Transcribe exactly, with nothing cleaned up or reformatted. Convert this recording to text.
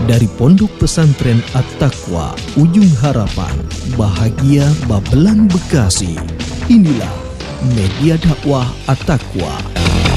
Dari Pondok Pesantren At-Taqwa, Ujung Harapan, Bahagia Babelan, Bekasi. Inilah media dakwah At-Taqwa.